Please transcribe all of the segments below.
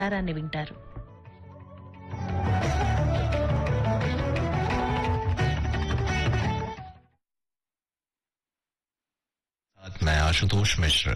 సమాచారాన్ని వింటారు. मैं आशुतोष मिश्र।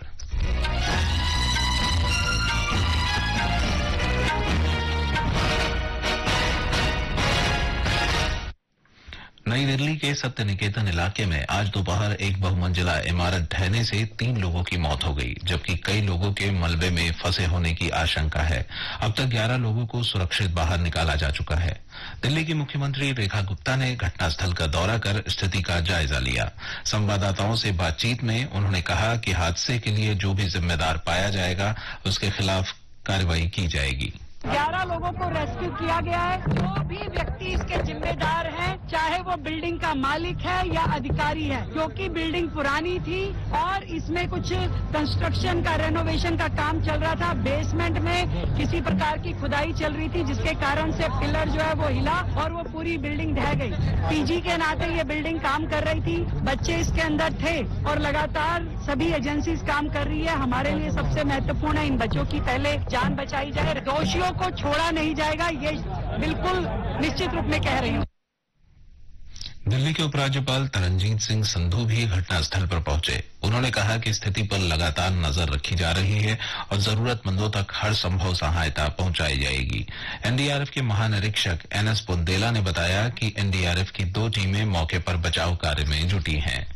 नई दिल्ली के सत्य निकेतन इलाके में आज दोपहर एक बहुमंजिला इमारत ढहने से 3 लोगों की मौत हो गई, जबकि कई लोगों के मलबे में फंसे होने की आशंका है। अब तक 11 लोगों को सुरक्षित बाहर निकाला जा चुका है। दिल्ली की मुख्यमंत्री रेखा गुप्ता ने घटनास्थल का दौरा कर स्थिति का जायजा लिया। संवाददाताओं से बातचीत में उन्होंने कहा कि हादसे के लिए जो भी जिम्मेदार पाया जाएगा, उसके खिलाफ कार्रवाई की जाएगी। 11 लोगों को रेस्क्यू किया गया है। जो भी व्यक्ति इसके जिम्मेदार हैं, चाहे वो बिल्डिंग का मालिक है या अधिकारी है, क्योंकि बिल्डिंग पुरानी थी और इसमें कुछ कंस्ट्रक्शन का, रेनोवेशन का काम चल रहा था। बेसमेंट में किसी प्रकार की खुदाई चल रही थी, जिसके कारण से पिलर जो है वो हिला और वो पूरी बिल्डिंग ढह गई। पीजी के नाते ये बिल्डिंग काम कर रही थी, बच्चे इसके अंदर थे और लगातार सभी एजेंसीज काम कर रही है। हमारे लिए सबसे महत्वपूर्ण है इन बच्चों की पहले जान बचाई जाए, दोषियों को छोड़ा नहीं जाएगा, ये बिल्कुल निश्चित रूप में कह रही हूँ। दिल्ली के उपराज्यपाल तरनजीत सिंह संधू भी घटनास्थल पर पहुंचे। उन्होंने कहा कि स्थिति पर लगातार नजर रखी जा रही है और जरूरतमंदों तक हर संभव सहायता पहुंचाई जाएगी। एनडीआरएफ के महानिरीक्षक एनएस पुंदेला ने बताया कि एनडीआरएफ की 2 टीमें मौके पर बचाव कार्य में जुटी हैं।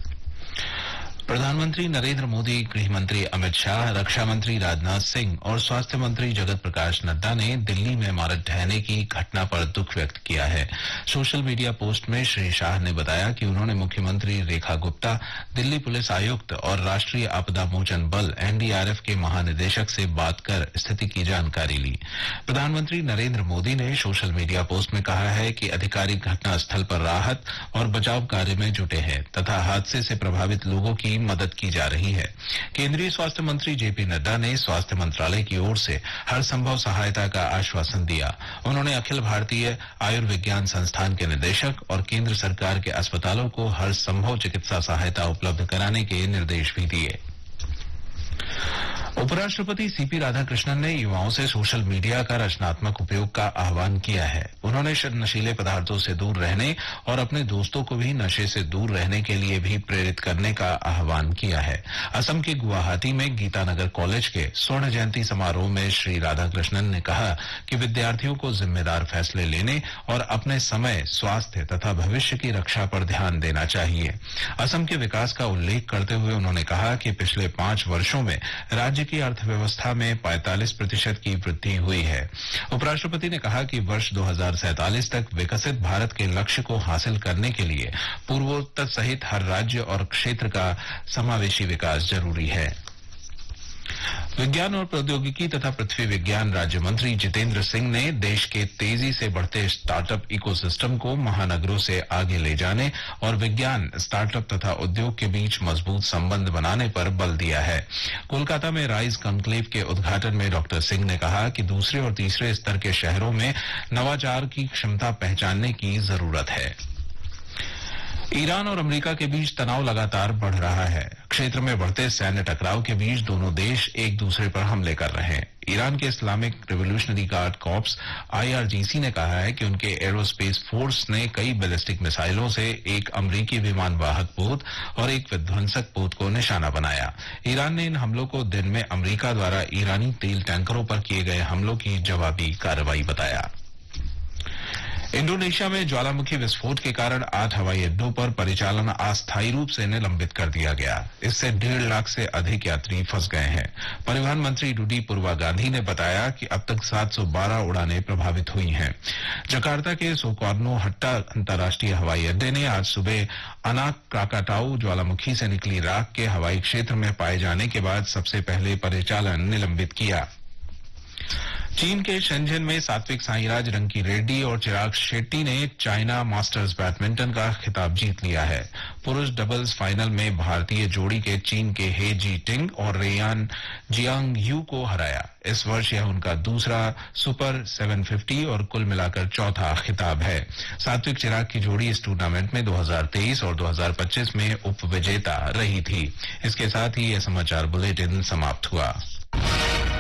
प्रधानमंत्री नरेंद्र मोदी, गृह मंत्री अमित शाह, रक्षा मंत्री राजनाथ सिंह और स्वास्थ्य मंत्री जगत प्रकाश नड्डा ने दिल्ली में इमारत ढहने की घटना पर दुख व्यक्त किया है। सोशल मीडिया पोस्ट में श्री शाह ने बताया कि उन्होंने मुख्यमंत्री रेखा गुप्ता, दिल्ली पुलिस आयुक्त और राष्ट्रीय आपदा मोचन बल एनडीआरएफ के महानिदेशक से बात कर स्थिति की जानकारी ली। प्रधानमंत्री नरेंद्र मोदी ने सोशल मीडिया पोस्ट में कहा है कि अधिकारी घटनास्थल पर राहत और बचाव कार्य में जुटे हैं तथा हादसे से प्रभावित लोगों की मदद की जा रही है। केंद्रीय स्वास्थ्य मंत्री जेपी नड्डा ने स्वास्थ्य मंत्रालय की ओर से हर संभव सहायता का आश्वासन दिया। उन्होंने अखिल भारतीय आयुर्विज्ञान संस्थान के निदेशक और केंद्र सरकार के अस्पतालों को हर संभव चिकित्सा सहायता उपलब्ध कराने के निर्देश भी दिए। उपराष्ट्रपति सीपी राधाकृष्णन ने युवाओं से सोशल मीडिया का रचनात्मक उपयोग का आह्वान किया है। उन्होंने नशीले पदार्थों से दूर रहने और अपने दोस्तों को भी नशे से दूर रहने के लिए भी प्रेरित करने का आह्वान किया है। असम के गुवाहाटी में गीतानगर कॉलेज के स्वर्ण जयंती समारोह में श्री राधाकृष्णन ने कहा कि विद्यार्थियों को जिम्मेदार फैसले लेने और अपने समय, स्वास्थ्य तथा भविष्य की रक्षा पर ध्यान देना चाहिए। असम के विकास का उल्लेख करते हुए उन्होंने कहा कि पिछले 5 वर्षों में राज्य की अर्थव्यवस्था में 45% की वृद्धि हुई है। उपराष्ट्रपति ने कहा कि वर्ष 2047 तक विकसित भारत के लक्ष्य को हासिल करने के लिए पूर्वोत्तर सहित हर राज्य और क्षेत्र का समावेशी विकास जरूरी है। विज्ञान और प्रौद्योगिकी तथा पृथ्वी विज्ञान राज्य मंत्री जितेंद्र सिंह ने देश के तेजी से बढ़ते स्टार्टअप इकोसिस्टम को महानगरों से आगे ले जाने और विज्ञान, स्टार्टअप तथा उद्योग के बीच मजबूत संबंध बनाने पर बल दिया है। कोलकाता में राइज कॉन्क्लेव के उद्घाटन में डॉक्टर सिंह ने कहा कि दूसरे और तीसरे स्तर के शहरों में नवाचार की क्षमता पहचानने की जरूरत है। ईरान और अमेरिका के बीच तनाव लगातार बढ़ रहा है। क्षेत्र में बढ़ते सैन्य टकराव के बीच दोनों देश एक दूसरे पर हमले कर रहे हैं। ईरान के Islamic revolutionary guard corps IRGC ने कहा है कि उनके एरोस्पेस फोर्स ने कई बैलिस्टिक मिसाइलों से एक अमेरिकी विमान वाहक पोत और एक विध्वंसक पोत को निशाना बनाया। ईरान ने इन हमलों को दिन में अमेरिका द्वारा ईरानी तेल टैंकरों पर किए गए हमलों की जवाबी कार्रवाई बताया। इंडोनेशिया में ज्वालामुखी विस्फोट के कारण 8 हवाई अड्डों पर परिचालन अस्थायी रूप से निलंबित कर दिया गया। इससे 1.5 लाख से अधिक यात्री फंस गए हैं। परिवहन मंत्री रूडी पुरवा गांधी ने बताया कि अब तक 712 उड़ानें प्रभावित हुई हैं। जकार्ता के सोकार्नो हट्टा अंतर्राष्ट्रीय हवाई अड्डे ने आज सुबह अनाक क्राकाटाऊ ज्वालामुखी से निकली राख के हवाई क्षेत्र में पाए जाने के बाद सबसे पहले परिचालन निलंबित किया। चीन के शेंझेन में सात्विक साईराज, रंकी रेड्डी और चिराग शेट्टी ने चाइना मास्टर्स बैडमिंटन का खिताब जीत लिया है। पुरुष डबल्स फाइनल में भारतीय जोड़ी के चीन के हे जी टिंग और रेयान जियांग यू को हराया। इस वर्ष यह उनका दूसरा सुपर 750 और कुल मिलाकर चौथा खिताब है। सात्विक चिराग की जोड़ी इस टूर्नामेंट में 2023 और 2025 में उप विजेता रही थी। इसके साथ ही यह समाचार बुलेटिन समाप्त हुआ।